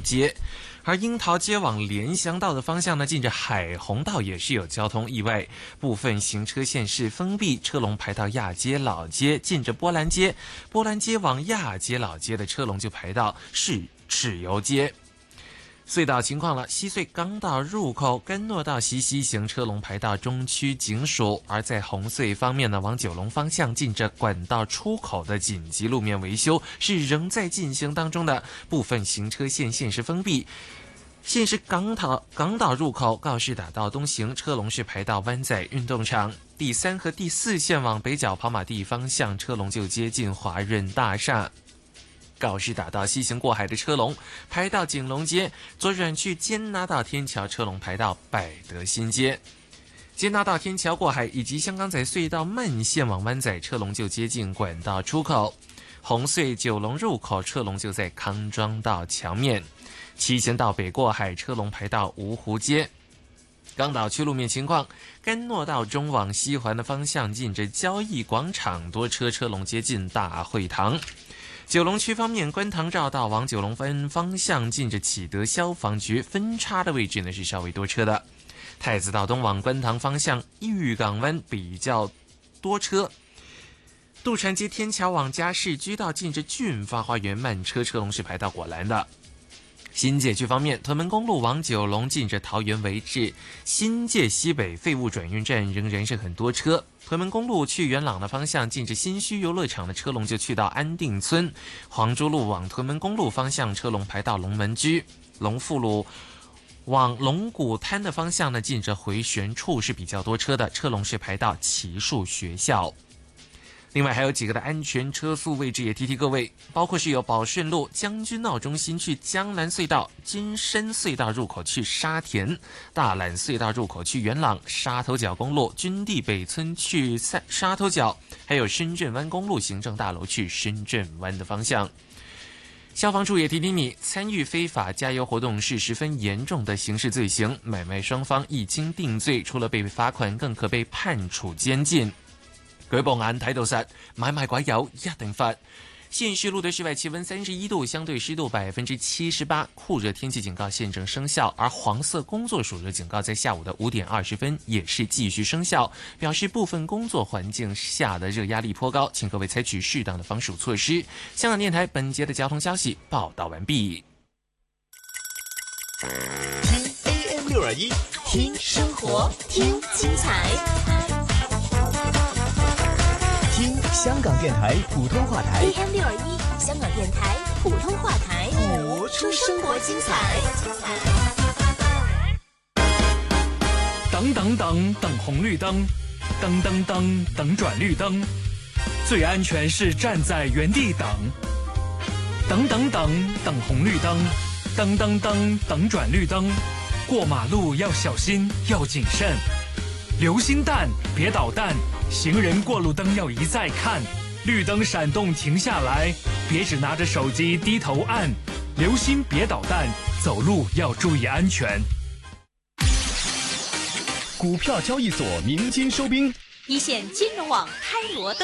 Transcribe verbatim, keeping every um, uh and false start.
街。而樱桃街往莲香道的方向呢，近着海虹道也是有交通意外，部分行车线是封闭，车龙排到亚街老街，近着波兰街，波兰街往亚街老街的车龙就排到是豉油街。隧道情况了，西隧港岛入口干诺道西西行车龙排到中区警署，而在红隧方面呢，往九龙方向近着管道出口的紧急路面维修是仍在进行当中的，部分行车线限时封闭。现是港岛港岛入口告士打道东行车龙是排到湾仔运动场，第三和第四线往北角跑马地方向车龙就接近华润大厦。告士打道西行过海的车龙排到景隆街，左转去坚拿道天桥车龙排到百德新街。坚拿道天桥过海以及香港仔隧道慢线往湾仔车龙就接近管道出口。红隧九龙入口车龙就在康庄道墙面。七贤道北过海车龙排到芜湖街。港岛区路面情况，干诺道中往西环的方向近着交易广场，多车车龙接近大会堂。九龙区方面，观塘绕道往九龙分方向近着启德消防局分叉的位置呢是稍微多车的。太子道东往观塘方向，玉港湾比较多车。渡船街天桥往嘉士居道近着俊发花园慢车，车龙是排到果栏的。新界区方面，屯门公路往九龙近着桃园围至新界西北废物转运站仍然是很多车。屯门公路去元朗的方向近着新墟游乐场的车龙就去到安定村。黄珠路往屯门公路方向车龙排到龙门居。龙富路往龙鼓滩的方向呢，近着回旋处是比较多车的，车龙是排到奇树学校。另外还有几个的安全车速位置也提提各位，包括是有宝顺路将军澳中心去江南隧道、金山隧道入口去沙田、大榄隧道入口去元朗、沙头角公路军地北村去沙头角，还有深圳湾公路行政大楼去深圳湾的方向。消防处也提提你，参与非法加油活动是十分严重的刑事罪行，买卖双方一经定罪，除了被罚款，更可被判处监禁。舉報眼睇到實，買賣鬼友一定罰。現時路的室外氣溫三十一度，相對濕度百分之七十八，酷熱天氣警告現正生效，而黃色工作暑熱警告在下午的五點二十分也是繼續生效，表示部分工作環境下的熱壓力頗高，請各位採取適當的防暑措施。香港電台本節的交通消息報道完畢。 聽 A M 六二一，聽生活，聽精彩。聽香港電台普通話台 A M 六二一，香港電台普通話台， 播出生活精彩。 等等等等紅綠燈，等等等等轉綠燈，最安全是站在原地等。等等等等紅綠燈，等等等等轉綠燈，過馬路要小心，要謹慎。留心彈，別搗蛋。行人過路燈要一再看，綠燈閃動停下來，別只拿着手機低頭按，留心別搗蛋，走路要注意安全。 股票交易所鳴金收兵， 一線金融網開鑼登